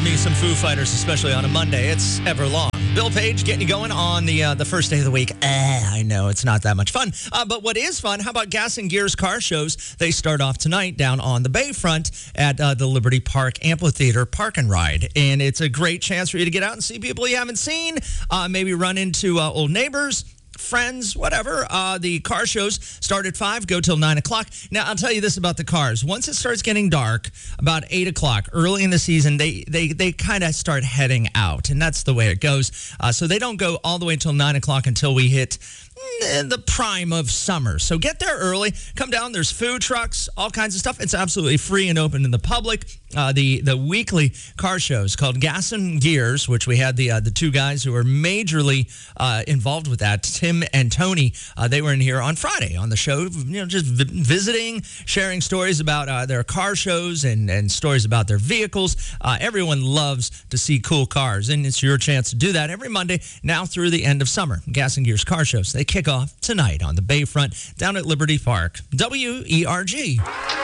me some Foo Fighters, especially on a Monday. It's Everlong. Bill Page getting you going on the first day of the week. I know it's not that much fun. But what is fun, how about Gas and Gears car shows? They start off tonight down on the Bayfront at the Liberty Park Amphitheater Park and Ride. And it's a great chance for you to get out and see people you haven't seen. Maybe run into old neighbors, friends, whatever. The car shows start at 5, go till 9 o'clock. Now, I'll tell you this about the cars. Once it starts getting dark, about 8 o'clock, early in the season, they kind of start heading out, and that's the way it goes. So they don't go all the way until 9 o'clock until we hit the prime of summer. So get there early. Come down. There's food trucks, all kinds of stuff. It's absolutely free and open to the public. The weekly car shows called Gas and Gears, which we had the two guys who are majorly involved with that, Tim and Tony. They were in here on Friday on the show, just visiting, sharing stories about their car shows and stories about their vehicles. Everyone loves to see cool cars, and it's your chance to do that every Monday now through the end of summer. Gas and Gears car shows. They kick off tonight on the Bayfront down at Liberty Park. WERG.